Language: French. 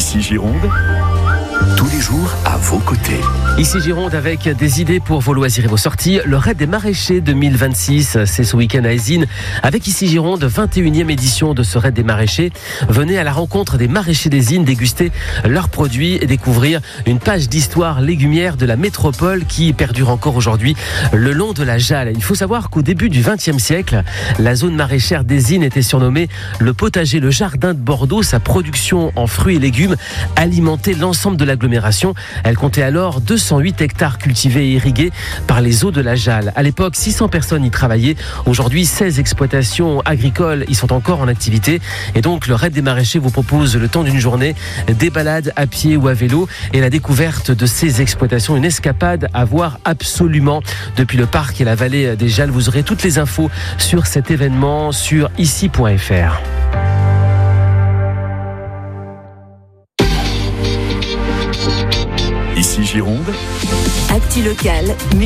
Ici Gironde, tous les jours à vos côtés. Ici Gironde avec des idées pour vos loisirs et vos sorties. Le Raid des Maraîchers 2026, c'est ce week-end à Ezine. Avec Ici Gironde, 21e édition de ce Raid des Maraîchers. Venez à la rencontre des maraîchers d'Ezine, déguster leurs produits et découvrir une page d'histoire légumière de la métropole qui perdure encore aujourd'hui le long de la Jalle. Il faut savoir qu'au début du XXe siècle, la zone maraîchère d'Ezine était surnommée le potager, le jardin de Bordeaux. Sa production en fruits et légumes alimentait l'ensemble de l'agglomération. Elle comptait alors 208 hectares cultivés et irrigués par les eaux de la Jalle. À l'époque, 600 personnes y travaillaient. Aujourd'hui, 16 exploitations agricoles y sont encore en activité. Et donc, le Raid des Maraîchers vous propose le temps d'une journée des balades à pied ou à vélo et la découverte de ces exploitations. Une escapade à voir absolument depuis le parc et la vallée des Jalles. Vous aurez toutes les infos sur cet événement sur ici.fr. Ici Gironde, Actu local,